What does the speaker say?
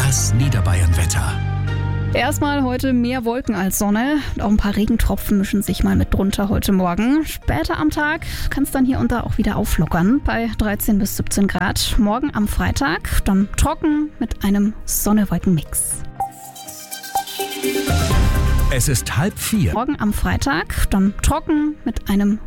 Das Niederbayern-Wetter. Erstmal heute mehr Wolken als Sonne. Auch ein paar Regentropfen mischen sich mal mit drunter heute Morgen. Später am Tag kann es dann hier und da auch wieder auflockern bei 13 bis 17 Grad. Morgen am Freitag dann trocken mit einem Sonne-Wolken-Mix. Es ist 3:30. Morgen am Freitag dann trocken mit einem